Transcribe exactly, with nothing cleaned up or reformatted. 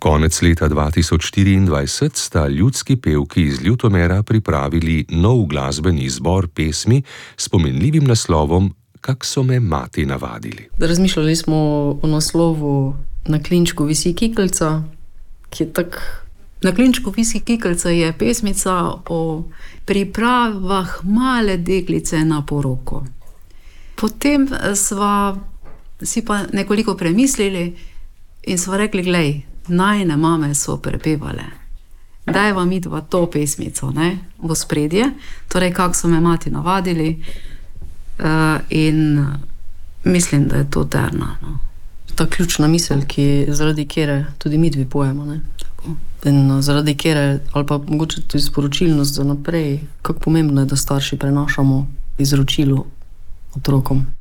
Konec leta dva tisoč štiriindvajset sta ljudski pevki iz Ljutomera pripravili nov glasbeni zbor pesmi s pomenljivim naslovom Kak so me mati navadili. Razmišljali smo o naslovu Na klinčku visi kiklica, ki je tak... Na klinčku visi kiklica je pesmica o pripravah male deklice na poroko. Potem sva si pa nekoliko premislili in sva rekli, glej, najine mame so prepevale. Dajva midva to pesmico, ne, v spredje, torej Kak so me mati navadili, uh, in mislim, da je to Terna, no. Ta ključna misel, ki zaradi kere tudi midvi pojemo, ne. In zaradi kere, ali pa mogoče tudi sporočilnost za naprej, kako pomembno je, da starši prenašamo izročilo otrokom.